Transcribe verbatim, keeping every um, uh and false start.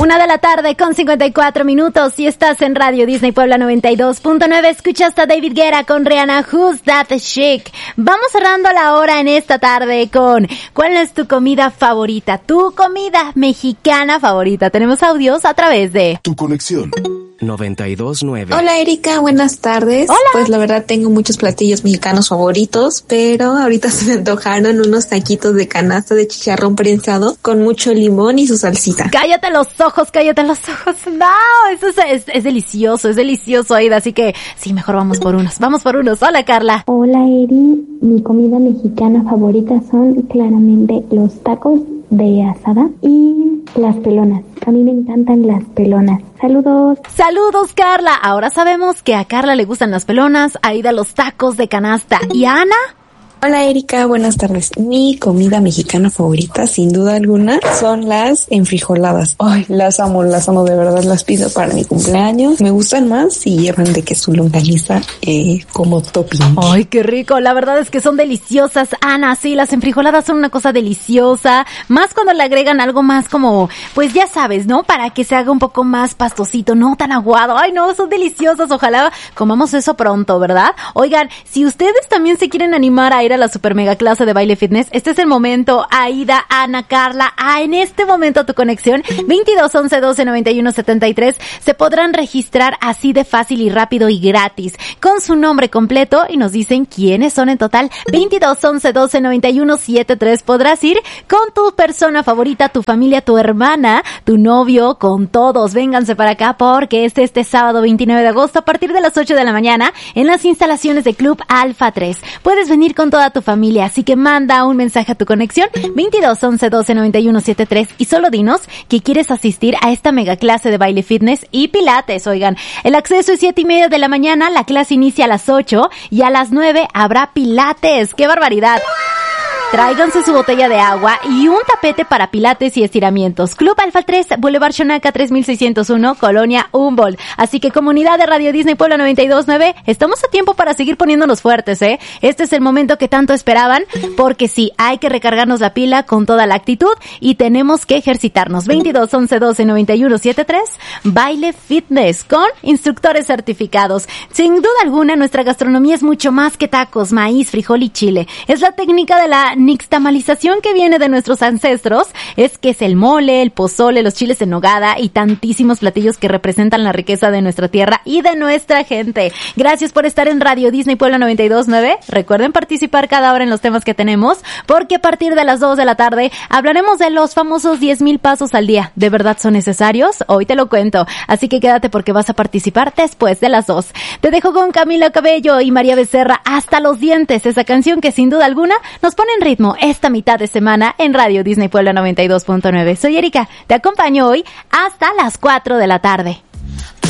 Una de la tarde con cincuenta y cuatro minutos y estás en Radio Disney Puebla noventa y dos punto nueve. Escuchas a David Guerra con Rihanna, Who's That Chick. Vamos cerrando la hora en esta tarde con ¿cuál es tu comida favorita? Tu comida mexicana favorita. Tenemos audios a través de Tu Conexión noventa y dos punto nueve. Hola Erika, buenas tardes. Hola. Pues la verdad tengo muchos platillos mexicanos favoritos, pero ahorita se me antojaron unos taquitos de canasta de chicharrón prensado con mucho limón y su salsita. Cállate los ojos, cállate los ojos. No, eso es, es, es delicioso, es delicioso, Aida. Así que sí, mejor vamos por unos, vamos por unos. Hola, Carla. Hola, Eri. Mi comida mexicana favorita son claramente los tacos de asada y las pelonas. A mí me encantan las pelonas. Saludos. Saludos, Carla. Ahora sabemos que a Carla le gustan las pelonas, a Aida los tacos de canasta. ¿Y a Ana? Hola Erika, buenas tardes. Mi comida mexicana favorita, sin duda alguna, son las enfrijoladas. Ay, las amo, las amo de verdad, las pido para mi cumpleaños. Me gustan más si llevan de queso longaniza eh, como topping. Ay, qué rico. La verdad es que son deliciosas, Ana. Sí, las enfrijoladas son una cosa deliciosa. Más cuando le agregan algo más como, pues ya sabes, ¿no? Para que se haga un poco más pastosito, no tan aguado. Ay, no, son deliciosas. Ojalá comamos eso pronto, ¿verdad? Oigan, si ustedes también se quieren animar a ir a la super mega clase de baile fitness, este es el momento. Aida, Ana, Carla, ah, en este momento tu conexión veintidós once doce noventa y uno setenta y tres se podrán registrar así de fácil y rápido y gratis con su nombre completo y nos dicen quiénes son en total. Veintidós once doce noventa y uno setenta y tres podrás ir con tu persona favorita, tu familia, tu hermana, tu novio, con todos. Vénganse para acá porque es este sábado veintinueve de agosto a partir de las ocho de la mañana en las instalaciones de Club Alfa tres. Puedes venir con toda tu familia, así que manda un mensaje a tu conexión veintidós once doce noventa y uno setenta y tres y solo dinos que quieres asistir a esta mega clase de baile fitness y pilates. Oigan, el acceso es siete y media de la mañana, la clase inicia a las ocho y a las nueve habrá pilates. ¡Qué barbaridad! Tráiganse su botella de agua y un tapete para pilates y estiramientos. Club Alfa tres, Boulevard Xonaca tres mil seiscientos uno, Colonia Humboldt. Así que comunidad de Radio Disney Puebla noventa y dos punto nueve, estamos a tiempo para seguir poniéndonos fuertes, ¿eh? Este es el momento que tanto esperaban, porque sí, hay que recargarnos la pila con toda la actitud y tenemos que ejercitarnos. veintidós once doce noventa y uno setenta y tres, baile fitness con instructores certificados. Sin duda alguna, nuestra gastronomía es mucho más que tacos, maíz, frijol y chile. Es la técnica de la nixtamalización que viene de nuestros ancestros, es que es el mole, el pozole, los chiles en nogada y tantísimos platillos que representan la riqueza de nuestra tierra y de nuestra gente. Gracias por estar en Radio Disney Puebla noventa y dos punto nueve. Recuerden participar cada hora en los temas que tenemos, porque a partir de las dos de la tarde hablaremos de los famosos diez mil pasos al día. ¿De verdad son necesarios? Hoy te lo cuento. Así que quédate porque vas a participar después de las dos. Te dejo con Camila Cabello y María Becerra, Hasta los dientes, esa canción que sin duda alguna nos pone en ritmo esta mitad de semana en Radio Disney Puebla noventa y dos punto nueve. Soy Erika, te acompaño hoy hasta las cuatro de la tarde.